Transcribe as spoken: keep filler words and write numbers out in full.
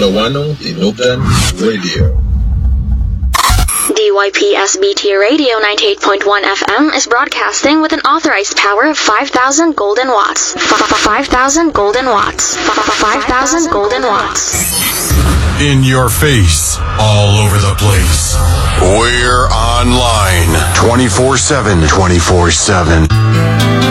Ilocano Tinugdan Radio. D Y P S B T Radio ninety-eight point one F M is broadcasting with an authorized power of five thousand golden watts. five thousand golden watts. five thousand golden watts. In your face, all over the place. We're online twenty-four seven, twenty-four seven.